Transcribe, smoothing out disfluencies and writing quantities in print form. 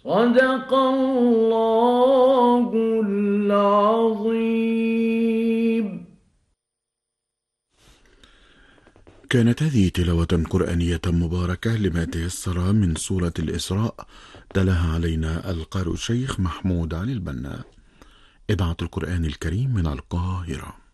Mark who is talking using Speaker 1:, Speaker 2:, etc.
Speaker 1: صدق الله العظيم.
Speaker 2: كانت هذه تلاوة قرآنية مباركة لما تيسر من سورة الإسراء، تلاها علينا القارئ الشيخ محمود علي البنا. إذاعة القرآن الكريم من القاهرة.